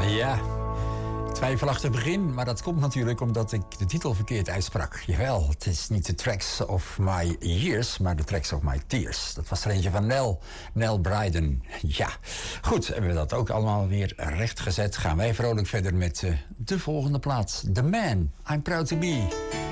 Ja, twijfelachtig begin, maar dat komt natuurlijk omdat ik de titel verkeerd uitsprak. Jawel, het is niet de Tracks of My Years, maar de Tracks of My Tears. Dat was er eentje van Nell Bryden. Ja, goed, hebben we dat ook allemaal weer rechtgezet. Gaan wij vrolijk verder met de volgende plaats. The Man, I'm Proud to Be.